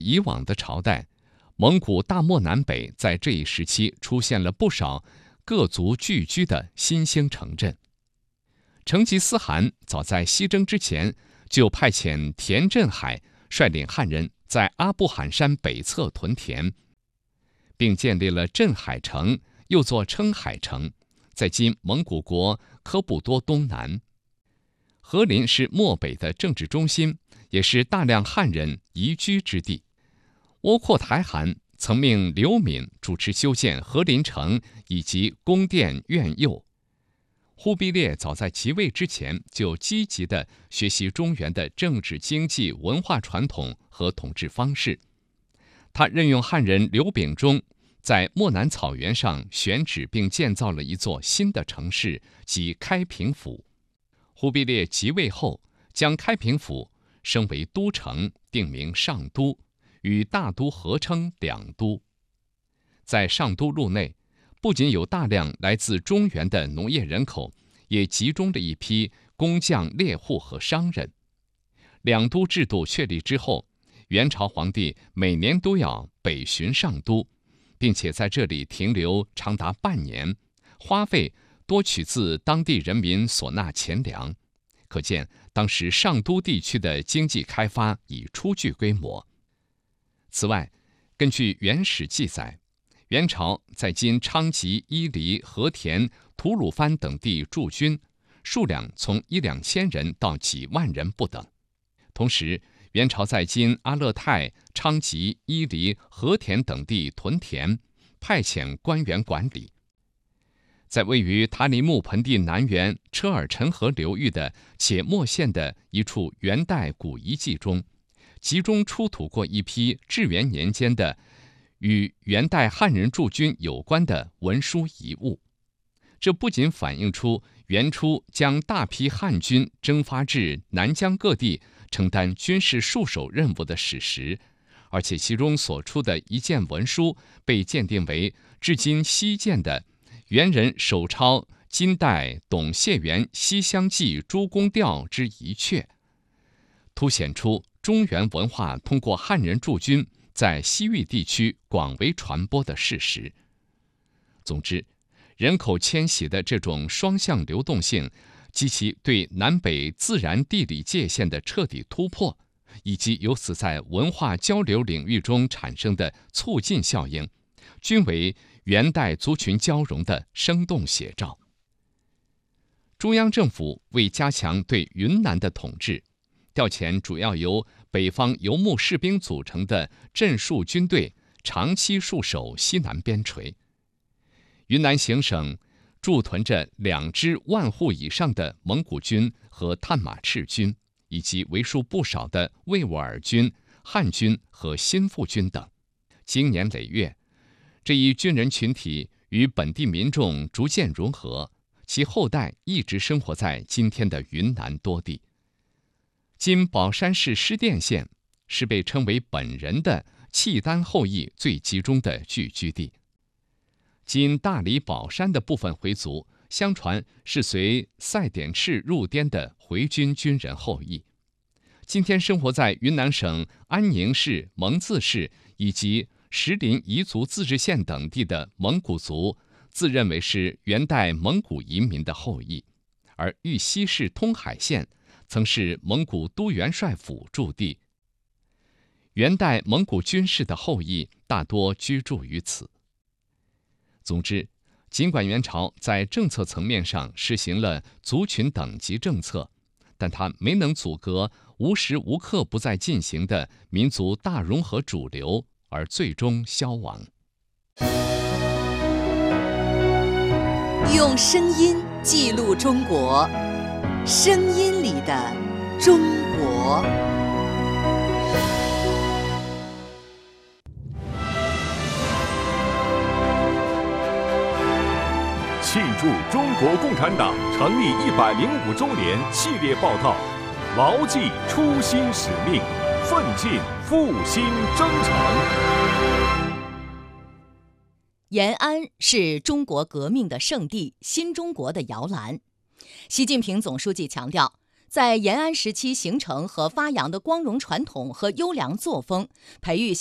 以往的朝代，蒙古大漠南北在这一时期出现了不少各族聚居的新兴城镇。成吉思汗早在西征之前就派遣田镇海率领汉人在阿布罕山北侧屯田，并建立了镇海城，又作称海城，在今蒙古国科布多东南。和林是漠北的政治中心，也是大量汉人移居之地。窝阔台汗曾命刘敏主持修建和林城以及宫殿院囿。忽必烈早在即位之前就积极地学习中原的政治、经济、文化传统和统治方式。他任用汉人刘秉忠，在漠南草原上选址并建造了一座新的城市，即开平府。忽必烈即位后，将开平府升为都城，定名上都，与大都合称两都。在上都路内，不仅有大量来自中原的农业人口，也集中了一批工匠、猎户和商人。两都制度确立之后，元朝皇帝每年都要北巡上都，并且在这里停留长达半年，花费多取自当地人民所纳钱粮，可见当时上都地区的经济开发已初具规模。此外，根据《元史》记载，元朝在今昌吉、伊犁、和田、吐鲁番等地驻军，数量从1-2千人到几万人不等。同时，元朝在今阿勒泰、昌吉、伊犁、和田等地屯田，派遣官员管理。在位于塔里木盆地南缘车尔臣河流域的且末县的一处元代古遗迹中，集中出土过一批至元年间的与元代汉人驻军有关的文书遗物。这不仅反映出元初将大批汉军征发至南疆各地承担军事戍守任务的史实，而且其中所出的一件文书被鉴定为至今稀见的元人手抄金代董谢元《西厢记》诸公调之一阙，凸显出中原文化通过汉人驻军在西域地区广为传播的事实。总之，人口迁徙的这种双向流动性及其对南北自然地理界限的彻底突破，以及由此在文化交流领域中产生的促进效应，均为元代族群交融的生动写照。中央政府为加强对云南的统治，调遣主要由北方游牧士兵组成的镇戍军队，长期戍守西南边陲。云南行省驻屯着2支万户以上的蒙古军和探马赤军，以及为数不少的维吾尔军、汉军和新附军等。经年累月，这一军人群体与本地民众逐渐融合，其后代一直生活在今天的云南多地。今保山市施甸县是被称为本人的契丹后裔最集中的聚居地。今大理保山的部分回族，相传是随赛典赤入滇的回军军人后裔。今天生活在云南省安宁市、蒙自市以及石林彝族自治县等地的蒙古族，自认为是元代蒙古移民的后裔，而玉溪市通海县曾是蒙古都元帅府驻地。元代蒙古军事的后裔大多居住于此。总之，尽管元朝在政策层面上实行了族群等级政策，但它没能阻隔无时无刻不在进行的民族大融合主流，而最终消亡。 用声音记录中国，声音里的中国。 庆祝中国共产党成立105周年系列报道，牢记初心使命，奋进复兴征程。 延安是中国革命的圣地，新中国的摇篮。习近平总书记强调， 在延安时期形成和发扬的光荣传统和优良作风，培育